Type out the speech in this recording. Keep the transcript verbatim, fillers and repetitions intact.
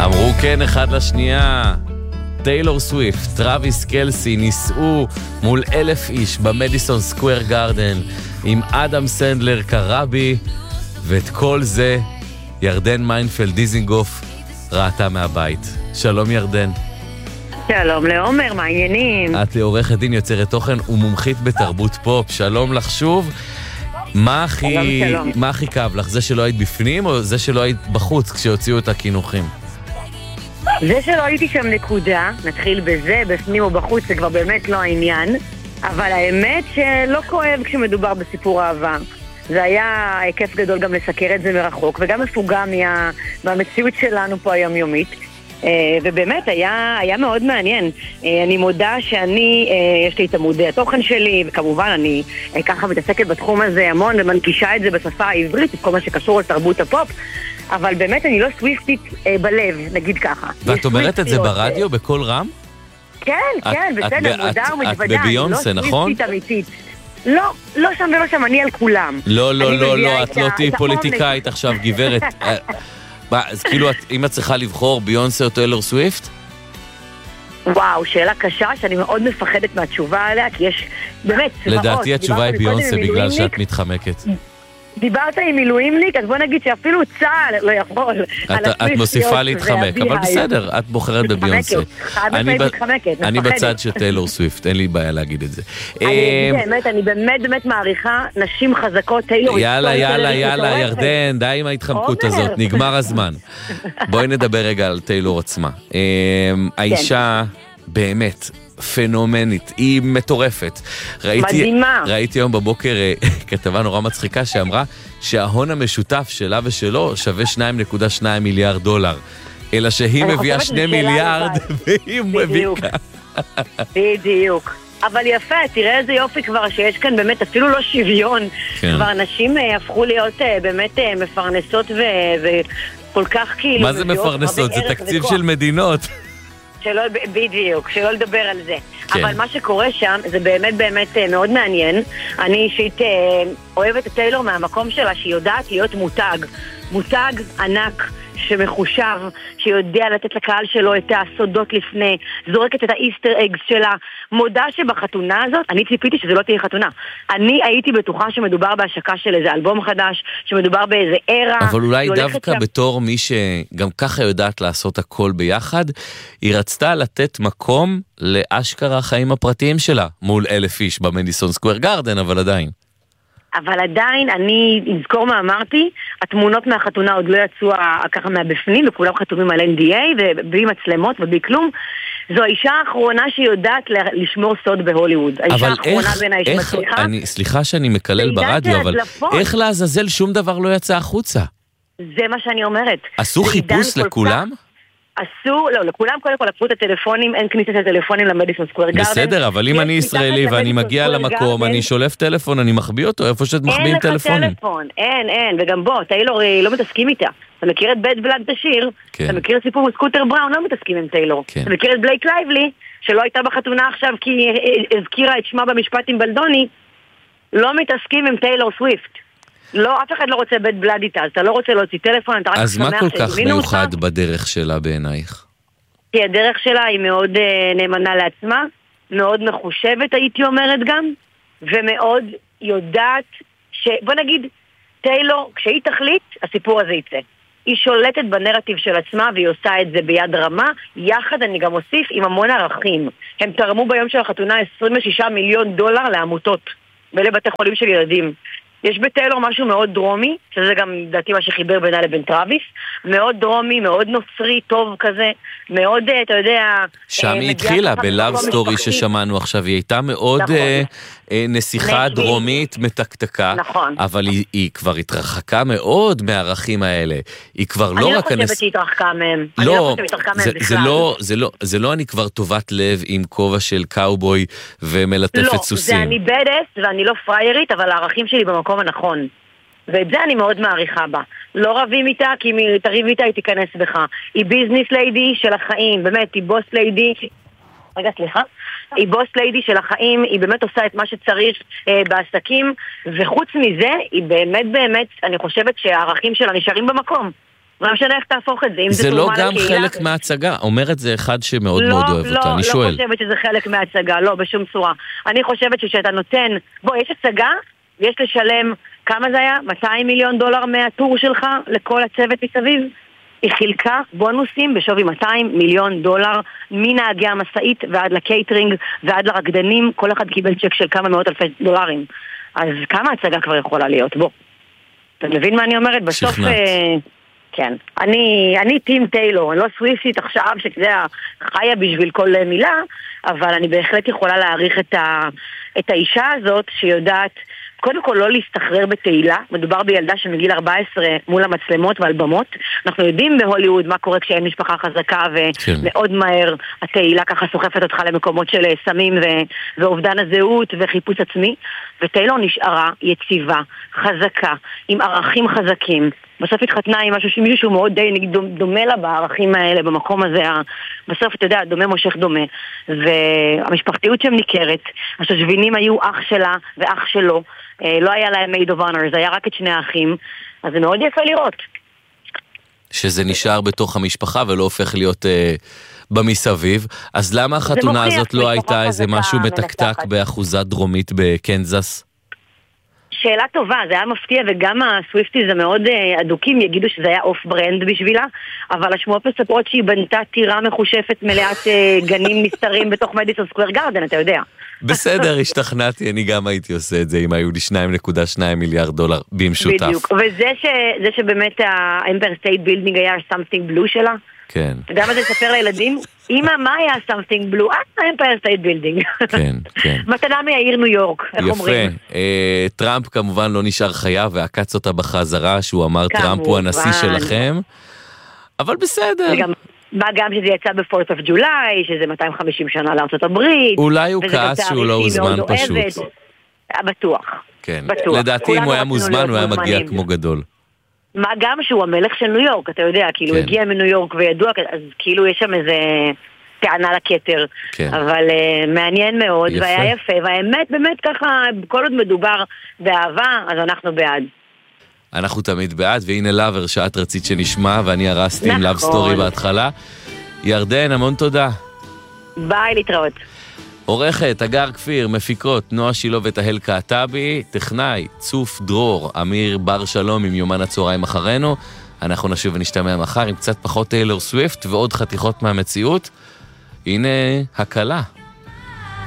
אמרו כן אחד לשנייה. טיילור סוויפט, טראביס קלסי ניסעו מול אלף איש במדיסון סקוואר גארדן עם אדם סנדלר קראבי, ואת כל זה ירדן מיינפלד דיזינגוף ראתה מהבית. שלום ירדן. שלום לעומר, מה העניינים? את לעורכת דין, יוצרת תוכן ומומחית בתרבות פופ. שלום לך שוב. מה הכי, מה הכי כאב לך? זה שלא היית בפנים או זה שלא היית בחוץ כשהוציאו את הכינוחים? זה שלא הייתי שם נקודה, נתחיל בזה, בפנים או בחוץ, זה כבר באמת לא העניין, אבל האמת שלא כואב כשמדובר בסיפור אהבה. זה היה כיף גדול גם לסקר את זה מרחוק, וגם מפוגע מה, מהמציאות שלנו פה היומיומית. ובאמת היה, היה מאוד מעניין. אני מודה שאני, יש לי את עמודי התוכן שלי, וכמובן אני ככה מתעסקת בתחום הזה המון, ומנגישה את זה בשפה העברית, את כל מה שקשור לתרבות הפופ, אבל באמת אני לא סוויפטית בלב, נגיד ככה. ואת אומרת את זה ברדיו, בקול רם? כן, כן, בסדר, מודע ומתוודה. את בביונסה, נכון? לא סוויפטית אמיתית. לא, לא שם ולא שם, אני על כולם. לא, לא, לא, לא, את לא תהיי פוליטיקאית עכשיו, גברת. אז כאילו, אם את צריכה לבחור ביונסה או טיילור סוויפט? וואו, שאלה קשה שאני מאוד מפחדת מהתשובה עליה, כי יש באמת צבאות. לדעתי התשובה היא ביונסה בגלל שאת מתחמקת. דיברת עם מילואימניק, אז בוא נגיד שאפילו צה"ל לא יכול. את מוסיפה להתחמק, אבל בסדר, את בוחרת בביונסה. אני בצד של טיילור סוויפט, אין לי בעיה להגיד את זה. באמת, אני באמת באמת מעריכה נשים חזקות, טיילור. יאללה, יאללה, יאללה, ירדן, די עם ההתחמקות הזאת, נגמר הזמן. בואי נדבר רגע על טיילור עצמה. האישה באמת פנומנית, היא מטורפת. ראיתי, מדהימה. ראיתי היום בבוקר כתבה נורא מצחיקה שאמרה שההון המשותף שלה ושלו שווה שניים נקודה שניים מיליארד דולר. אלא שהיא מביאה שני מיליארד והיא מביקה. בדיוק. אבל יפה, תראה איזה יופי כבר שיש כאן באמת אפילו לא שוויון. כן. כבר נשים הפכו להיות באמת מפרנסות וכל כך כאילו... מה זה מפרנסות? זה תקציב של מדינות. שלא, בדיוק, שלא לדבר על זה. כן. אבל מה שקורה שם זה באמת באמת מאוד מעניין. אני אישית אוהבת את טיילור מהמקום שלה שהיא יודעת להיות מותג. מותג ענק שמחושב, שיודע לתת לקהל שלו את הסודות לפני, זורקת את האיסטר אגס שלה. מודה שבחתונה הזאת, אני ציפיתי שזה לא תהיה חתונה. אני הייתי בטוחה שמדובר בהשקה של איזה אלבום חדש, שמדובר באיזה ערה. אבל אולי דווקא שם... בתור מי שגם ככה יודעת לעשות הכל ביחד, היא רצתה לתת מקום לאשכרה החיים הפרטיים שלה, מול אלף איש במדיסון סקוואר גארדן, אבל עדיין. אבל עדיין, אני אזכור מה אמרתי, התמונות מהחתונה עוד לא יצאו ככה מהבפנים, וכולם חתומים על אן די איי, ובלי מצלמות ובלי כלום. זו האישה האחרונה שיודעת לשמור סוד בהוליווד. אבל איך, איך, אני, סליחה שאני מקלל ברדיו, אבל איך לעזאזל שום דבר לא יצא החוצה? זה מה שאני אומרת. עשו חיפוש לכולם? אסור, לא, לכולם קודם כל לקחו את הטלפונים, אין כניסת הטלפונים למדיסון סקוואר גארדן. בסדר, אבל אם אני ישראלי ואני מגיע למקום, אני שולף טלפון, אני מחביא אותו, איפה שאת מחביאים טלפונים? אין לך טלפון, אין, אין, וגם בוא, טיילור לא מתעסקים איתה. אתה מכיר את בד בלאד בשיר, אתה מכיר את סיפור סקוטר בראון, לא מתעסקים עם טיילור. אתה מכיר את בלייק לייבלי, שלא הייתה בחתונה עכשיו כי היא הזכירה את שמה במשפט עם בלדוני, לא מתעסקים עם טיילור סוויפט. לא, אף אחד לא רוצה בית בלד איתה, אז אתה לא רוצה להוציא טלפון, אתה רק אז מה כל כך מיוחד בדרך שלה בעינייך? כי הדרך שלה היא מאוד uh, נאמנה לעצמה, מאוד מחושבת הייתי אומרת גם, ומאוד יודעת ש... בוא נגיד, טיילור, כשהיא תחליט, הסיפור הזה יצא. היא שולטת בנרטיב של עצמה והיא עושה את זה ביד רמה, יחד אני גם אוסיף עם המון ערכים. הם תרמו ביום של החתונה עשרים ושישה מיליון דולר לעמותות, ולבתי חולים של ילדים. יש בטיילור משהו מאוד דרומי, שזה גם דעתי מה שחיבר בינה לבין טראביס, מאוד דרומי, מאוד נוצרי, טוב כזה, מאוד, אתה יודע... שם היא התחילה, בלאב סטורי ששמענו עכשיו, היא הייתה מאוד נכון. אה, אה, נסיכה נשמי. דרומית מתקתקה, נכון. אבל היא, היא כבר התרחקה מאוד מהערכים האלה. היא כבר לא רק... אני לא חושבת שהיא התרחקה מהם. לא, אני לא חושבת שהיא התרחקה מהם זה, בכלל. זה לא, זה לא, זה לא אני כבר טובת לב עם כובע של קאובוי ומלטפת לא, סוסים. לא, זה אני בדס ואני לא פריירית, אבל הערכים שלי במקום הנכון. ואת זה אני מאוד מעריכה בה. לא רבים איתה, כי אם תריב איתה היא תיכנס בך. היא ביזנס ליידי של החיים, באמת, היא בוס ליידי... רגע, סליחה. היא בוס ליידי של החיים, היא באמת עושה את מה שצריך אה, בעסקים, וחוץ מזה, היא באמת באמת, אני חושבת שהערכים שלה נשארים במקום. לא משנה איך תהפוך את זה. זה לא גם חלק מההצגה, אומר את זה אחד שמאוד מאוד אוהב אותה, אני שואל. לא, לא חושבת שזה חלק מההצגה, לא, בשום צורה. אני חושבת שכשאתה נותן, בוא, יש הצגה, ויש לשלם, כמה זה היה? מאתיים מיליון דולר מהטור שלך לכל הצוות מסביב? היא חילקה בונוסים בשווי מאתיים מיליון דולר, מנהגי המסעית ועד לקייטרינג ועד לרקדנים, כל אחד קיבל צ'ק של כמה מאות אלפי דולרים. אז כמה הצגה כבר יכולה להיות? בוא. אתה מבין מה אני אומרת? בסוף... כן. אני, אני טים טיילור, אני לא סוויפטית עכשיו שזה חיה בשביל כל מילה, אבל אני בהחלט יכולה להעריך את, ה, את האישה הזאת שיודעת קודם כל לא להסתחרר בתהילה. מדובר בילדה שמגיל ארבע עשרה מול המצלמות ועל במות. אנחנו יודעים בהוליווד מה קורה כשאין משפחה חזקה, ומאוד מהר התהילה ככה סוחפת אותך למקומות של סמים ו- ואובדן הזהות וחיפוש עצמי. וטיילור נשארה יציבה, חזקה, עם ערכים חזקים. בסוף התחתנה עם משהו, מישהו שהוא מאוד די דומה לה בערכים האלה, במקום הזה. בסוף, אתה יודע, דומה מושך דומה. והמשפחתיות שם ניכרת. השושבינים היו אח שלה ואח שלו. לא היה להם maid of honor, זה היה רק את שני האחים. אז זה מאוד יפה לראות. שזה נשאר בתוך המשפחה ולא הופך להיות אה, במסביב. אז למה החתונה הזאת לא הייתה איזה משהו מתקתק באחוזת דרומית בקנזס? שאלה טובה, זה היה מפתיע, וגם הסוויפטי זה מאוד אדוקים, יגידו שזה היה אוף ברנד בשבילה, אבל השמועות מספרות שהיא בנתה טירה מחושפת מלאת גנים נסתרים בתוך מדיסון סקוואר גארדן, אתה יודע. בסדר, השתכנעתי, אני גם הייתי עושה את זה, אם היו לי שניים נקודה שניים מיליארד דולר במשותף. בדיוק, וזה ש, זה שבאמת האמפייר סטייט בילדינג היה something blue שלה, כן. אתה יודע מה זה לספר לילדים? אמא, מה היה something blue? אה, האמפייר סטייט בילדינג. כן, כן. מתנה מהעיר ניו יורק, איך אומרים? יפה. טראמפ כמובן לא נשאר חייב, ועקץ אותה בחזרה, שהוא אמר טראמפ הוא הנשיא שלכם, אבל בסדר. מה גם שזה יצא ב-פורת' אוף ג'ולי, שזה מאתיים וחמישים שנה לארצות הברית. אולי הוא כעס שהוא לא הוזמן פשוט. בטוח. כן. לדעתי אם הוא היה מוזמן, הוא היה מגיע כמו גדול. מה גם שהוא המלך של ניו יורק, אתה יודע, כאילו הגיע מניו יורק וידוע, אז כאילו יש שם איזה טענה לכתר. אבל מעניין מאוד, והיה יפה, והאמת באמת ככה, כל עוד מדובר באהבה, אז אנחנו בעד. אנחנו תמיד בעד, והנה לאבר שאת רצית שנשמע, ואני הרסתי עם לאב סטורי בהתחלה. ירדן, המון תודה. ביי, להתראות. עורכת, אגר כפיר, מפיקות, נועה שילו ותהל קעטבי, טכנאי, צוף דרור, אמיר בר שלום עם יומן הצהריים אחרינו. אנחנו נשוב ונשתמע מחר עם קצת פחות טיילור סוויפט ועוד חתיכות מהמציאות. הנה הקלה.